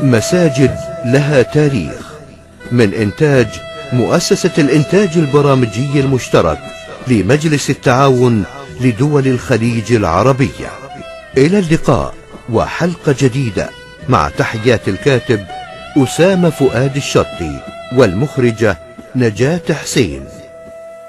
مساجد لها تاريخ، من إنتاج مؤسسة الإنتاج البرامجي المشترك لمجلس التعاون لدول الخليج العربية. إلى اللقاء وحلقة جديدة، مع تحيات الكاتب أسامة فؤاد الشطي والمخرجة نجاة حسين.